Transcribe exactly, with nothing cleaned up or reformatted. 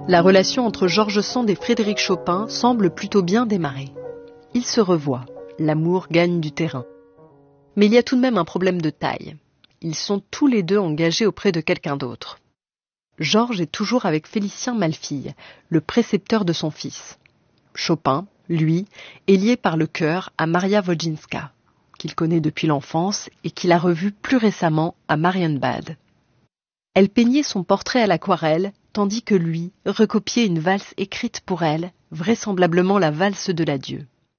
La relation entre George Sand et Frédéric Chopin semble plutôt bien démarrer. Ils se revoient, l'amour gagne du terrain. Mais il y a tout de même un problème de taille. Ils sont tous les deux engagés auprès de quelqu'un d'autre. Georges est toujours avec Félicien Malfille, le précepteur de son fils. Chopin, lui, est lié par le cœur à Maria Wodzinska, qu'il connaît depuis l'enfance et qu'il a revue plus récemment à Marienbad. Elle peignait son portrait à l'aquarelle, tandis que lui recopiait une valse écrite pour elle, vraisemblablement la valse de l'adieu.